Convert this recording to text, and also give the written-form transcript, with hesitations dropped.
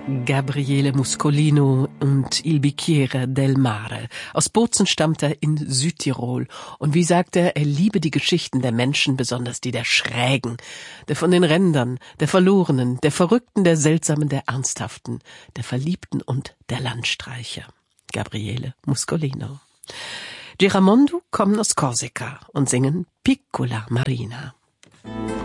Gabriele Muscolino und Il Bicchiere del Mare. Aus Bozen stammt er in Südtirol. Und wie sagt er liebe die Geschichten der Menschen, besonders die der Schrägen, der von den Rändern, der Verlorenen, der Verrückten, der Seltsamen, der Ernsthaften, der Verliebten und der Landstreicher. Gabriele Muscolino. Giramondo kommen aus Korsika und singen Piccola Marina.